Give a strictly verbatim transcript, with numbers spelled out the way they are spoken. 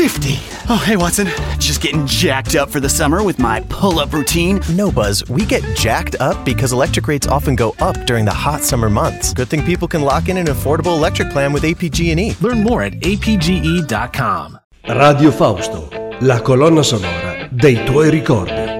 fifty. Oh, hey, Watson. Just getting jacked up for the summer with my pull-up routine. No, Buzz. We get jacked up because electric rates often go up during the hot summer months. Good thing people can lock in an affordable electric plan with A P G and E. Learn more at A P G E dot com. Radio Fausto, la colonna sonora dei tuoi ricordi.